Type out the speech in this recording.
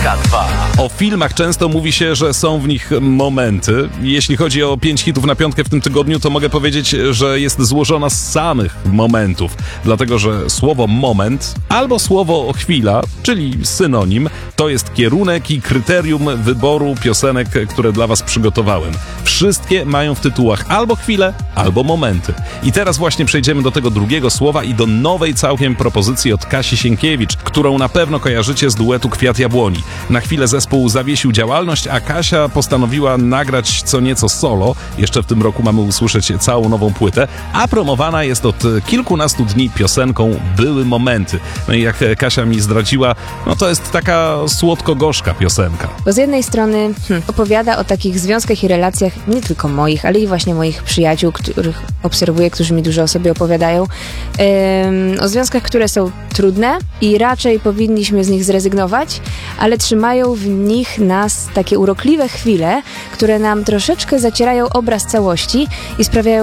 Jedynka 2. O filmach często mówi się, że są w nich momenty. Jeśli chodzi o 5 hitów na piątkę w tym tygodniu, to mogę powiedzieć, że jest złożona z samych momentów. Dlatego, że słowo moment albo słowo chwila, czyli synonim, to jest kierunek i kryterium wyboru piosenek, które dla was przygotowałem. Wszystkie mają w tytułach albo chwilę, albo momenty. I teraz właśnie przejdziemy do tego drugiego słowa i do nowej całkiem propozycji od Kasi Sienkiewicz, którą na pewno kojarzycie z duetu Kwiat Jabłoni. Na chwilę zespół zawiesił działalność, a Kasia postanowiła nagrać co nieco solo. Jeszcze w tym roku mamy usłyszeć całą nową płytę, a promowana jest od kilkunastu dni piosenką Były Momenty. No i jak Kasia mi zdradziła, no to jest taka słodko-gorzka piosenka. Bo z jednej strony opowiada o takich związkach i relacjach nie tylko moich, ale i właśnie moich przyjaciół, których obserwuję, którzy mi dużo o sobie opowiadają. O związkach, które są trudne i raczej powinniśmy z nich zrezygnować, ale trzymają w nich nas takie urokliwe chwile, które nam troszeczkę zacierają obraz całości i sprawiają